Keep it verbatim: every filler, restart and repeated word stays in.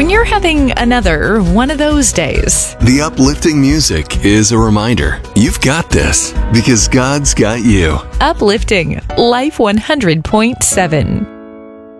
when you're having another one of those days. The uplifting music is a reminder you've got this because God's got you. Uplifting Life one hundred point seven.